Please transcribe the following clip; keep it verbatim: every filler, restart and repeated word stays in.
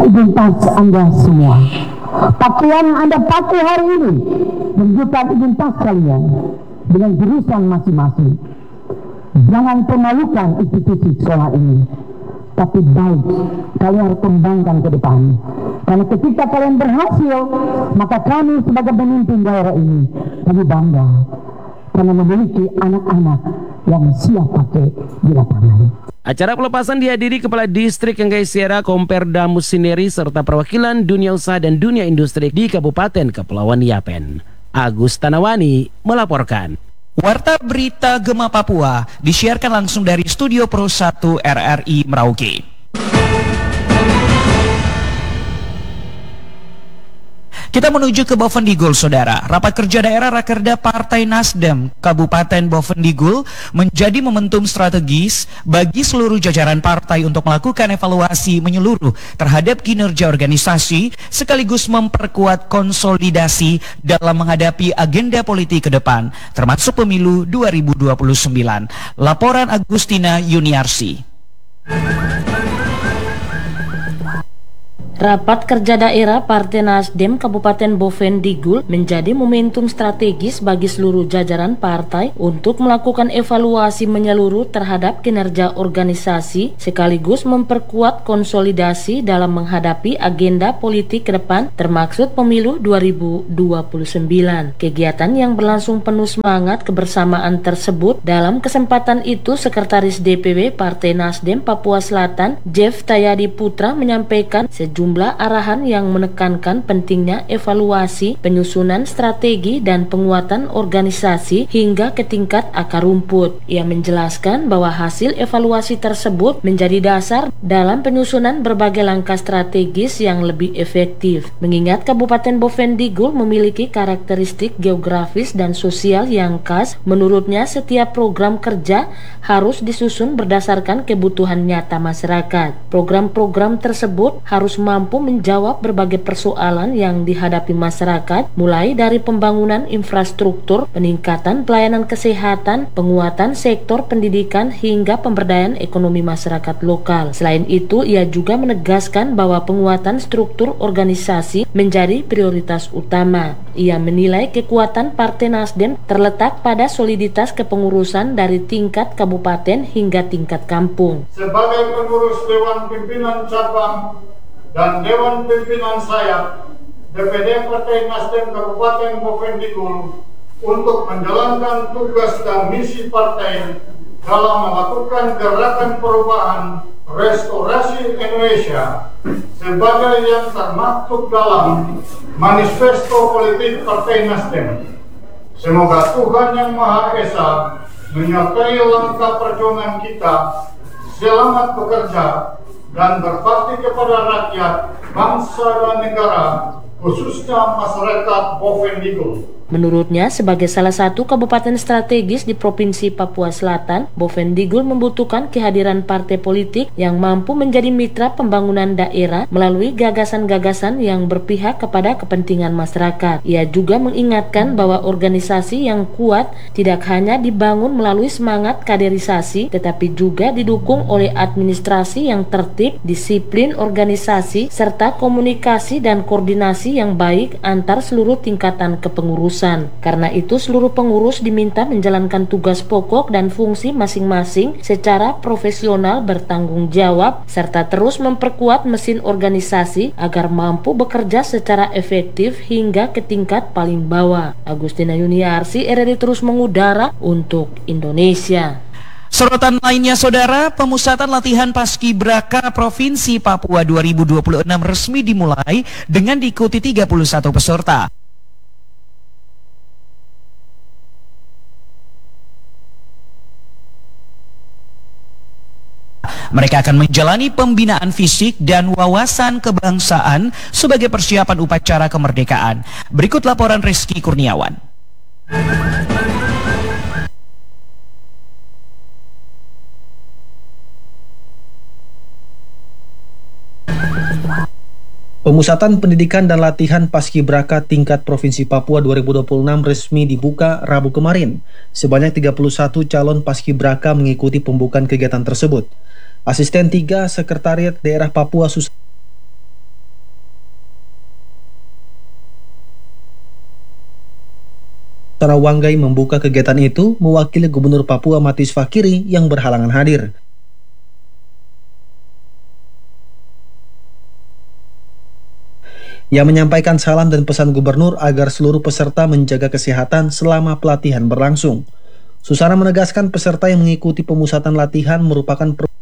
identitas Anda semua. Pakaian Anda pakai hari ini menunjukkan identitas kalian dengan jurusan masing-masing. Jangan permalukan institusi sekolah ini, tapi baik kalian harus kembangkan ke depan. Karena ketika kalian berhasil, maka kami sebagai pemimpin daerah ini, kami bangga karena memiliki anak-anak yang siap pakai di lapangan. Acara pelepasan dihadiri Kepala Distrik Enggai Sierra, Komperda Musineri, serta perwakilan dunia usaha dan dunia industri di Kabupaten Kepulauan Yapen. Agus Tanawani melaporkan. Warta Berita Gema Papua disiarkan langsung dari Studio Pro satu R R I Merauke. Kita menuju ke Bovendigul, saudara. Rapat kerja daerah Rakerda Partai Nasdem Kabupaten Bovendigul menjadi momentum strategis bagi seluruh jajaran partai untuk melakukan evaluasi menyeluruh terhadap kinerja organisasi sekaligus memperkuat konsolidasi dalam menghadapi agenda politik ke depan, termasuk pemilu dua ribu dua puluh sembilan. Laporan Agustina Yuniarsi. Rapat kerja daerah Partai Nasdem Kabupaten Bovendigul menjadi momentum strategis bagi seluruh jajaran partai untuk melakukan evaluasi menyeluruh terhadap kinerja organisasi sekaligus memperkuat konsolidasi dalam menghadapi agenda politik ke depan termaksud pemilu dua ribu dua puluh sembilan. Kegiatan yang berlangsung penuh semangat kebersamaan tersebut. Dalam kesempatan itu, Sekretaris D P W Partai Nasdem Papua Selatan Jeff Tayadi Putra menyampaikan sejumlah Jumlah arahan yang menekankan pentingnya evaluasi, penyusunan strategi dan penguatan organisasi hingga ke tingkat akar rumput. Ia menjelaskan bahwa hasil evaluasi tersebut menjadi dasar dalam penyusunan berbagai langkah strategis yang lebih efektif. Mengingat Kabupaten Bovendigul memiliki karakteristik geografis dan sosial yang khas, menurutnya setiap program kerja harus disusun berdasarkan kebutuhan nyata masyarakat. Program-program tersebut harus mampu mampu menjawab berbagai persoalan yang dihadapi masyarakat, mulai dari pembangunan infrastruktur, peningkatan pelayanan kesehatan, penguatan sektor pendidikan, hingga pemberdayaan ekonomi masyarakat lokal. Selain itu, ia juga menegaskan bahwa penguatan struktur organisasi menjadi prioritas utama. Ia menilai kekuatan Partai Nasdem terletak pada soliditas kepengurusan dari tingkat kabupaten hingga tingkat kampung. Sebagai pengurus Dewan Pimpinan Cabang dan Dewan Pimpinan Sayap D P D Partai Nasdem Kabupaten Bovendigul untuk menjalankan tugas dan misi partai dalam melakukan gerakan perubahan restorasi Indonesia sebagai yang termaktub dalam manifesto politik Partai Nasdem. Semoga Tuhan Yang Maha Esa menyertai langkah perjuangan kita, selamat bekerja dan berbakti kepada rakyat, bangsa dan negara, khususnya masyarakat Bovendigul. Menurutnya, sebagai salah satu kabupaten strategis di Provinsi Papua Selatan, Bovendigul membutuhkan kehadiran partai politik yang mampu menjadi mitra pembangunan daerah melalui gagasan-gagasan yang berpihak kepada kepentingan masyarakat. Ia juga mengingatkan bahwa organisasi yang kuat tidak hanya dibangun melalui semangat kaderisasi, tetapi juga didukung oleh administrasi yang tertib, disiplin organisasi, serta komunikasi dan koordinasi yang baik antar seluruh tingkatan kepengurusan. Karena itu, seluruh pengurus diminta menjalankan tugas pokok dan fungsi masing-masing secara profesional, bertanggung jawab, serta terus memperkuat mesin organisasi agar mampu bekerja secara efektif hingga ke tingkat paling bawah. Agustina Yuniarsi, R R I terus mengudara untuk Indonesia. Sorotan lainnya, saudara, pemusatan latihan Paskibraka Provinsi Papua dua ribu dua puluh enam resmi dimulai dengan diikuti tiga puluh satu peserta. Mereka akan menjalani pembinaan fisik dan wawasan kebangsaan sebagai persiapan upacara kemerdekaan. Berikut laporan Rizky Kurniawan. Pemusatan pendidikan dan latihan Paskibraka tingkat Provinsi Papua dua ribu dua puluh enam resmi dibuka Rabu kemarin. Sebanyak tiga puluh satu calon Paskibraka mengikuti pembukaan kegiatan tersebut. Asisten tiga Sekretariat Daerah Papua Sus Susana Wanggai membuka kegiatan itu mewakili Gubernur Papua Matius Fakiri yang berhalangan hadir. Ia menyampaikan salam dan pesan gubernur agar seluruh peserta menjaga kesehatan selama pelatihan berlangsung. Susana menegaskan peserta yang mengikuti pemusatan latihan merupakan